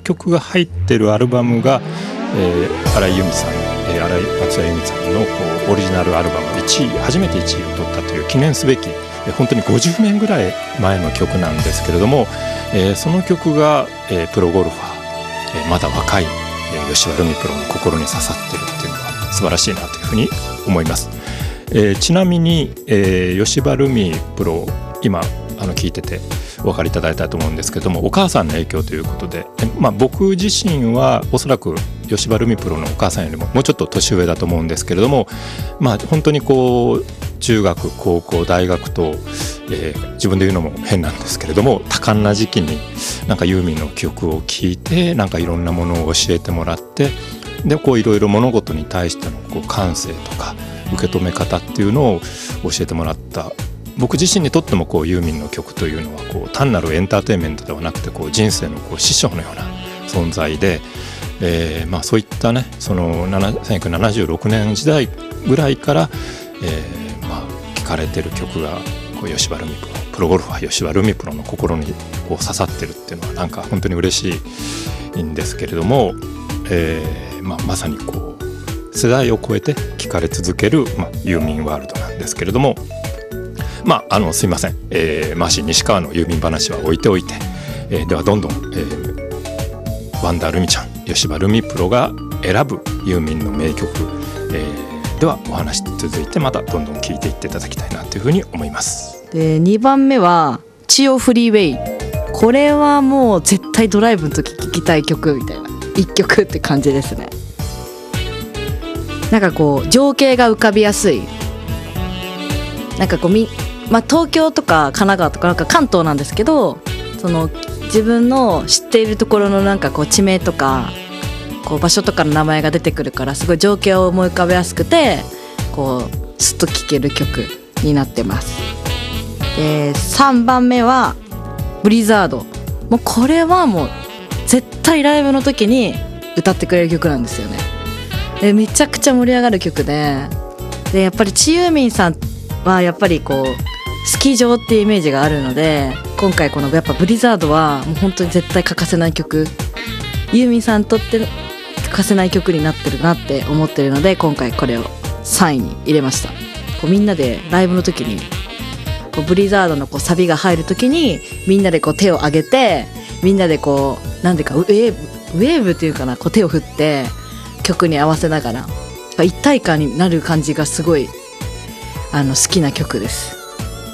曲が入ってるアルバムが、荒井由実さん、荒井松田由実さんのオリジナルアルバム初めて1位を取ったという記念すべき、本当に50年ぐらい前の曲なんですけれども、その曲が、プロゴルファー、まだ若い、吉原海プロの心に刺さってるっていうのは素晴らしいなというふうに思います。ちなみに、吉原海プロ今聞いててお分かりいただいたと思うんですけども、お母さんの影響ということで、僕自身はおそらく吉原海プロのお母さんよりももうちょっと年上だと思うんですけれども、本当にこう中学高校大学と、自分で言うのも変なんですけれども、多感な時期になんかユーミンの曲を聴いて、なんかいろんなものを教えてもらって、でこういろいろ物事に対してのこう感性とか受け止め方っていうのを教えてもらった。僕自身にとってもこうユーミンの曲というのはこう単なるエンターテインメントではなくて、こう人生のこう師匠のような存在で、そういったね、その1976年時代ぐらいから、聴かれてる曲がこう吉原海プロゴルファー吉原海プロの心にこう刺さってるっていうのはなんか本当に嬉しいんですけれども、まさにこう世代を超えて聴かれ続ける、ユーミンワールドなんですけれども、すいません、マーシー西川のユーミン話は置いておいて、ではどんどん、ワンダールミちゃん吉原海プロが選ぶユーミンの名曲、ではお話続いてまたどんどん聴いていっていただきたいなというふうに思います。 で2番目はチオフリーウェイ。これはもう絶対ドライブの時聴きたい曲みたいな一曲って感じですね。なんかこう情景が浮かびやすい、なんかこう東京とか神奈川とかなんか関東なんですけど、その自分の知っているところのなんかこう地名とかこう場所とかの名前が出てくるから、すごい情景を思い浮かべやすくて、こうスッと聴ける曲になってます。で3番目はブリザード。もうこれはもう絶対ライブの時に歌ってくれる曲なんですよね。でめちゃくちゃ盛り上がる曲で、やっぱりチユーミンさんはやっぱりこうスキー場っていうイメージがあるので、今回このやっぱブリザードはもう本当に絶対欠かせない曲、ユーミンさんにとって欠かせない曲になってるなって思ってるので、今回これを3位に入れました。こうみんなでライブの時にこうブリザードのこうサビが入る時にみんなでこう手を上げて、みんなでこうなんでかウェーブっていうかな、こう手を振って曲に合わせながら一体感になる感じがすごい好きな曲です。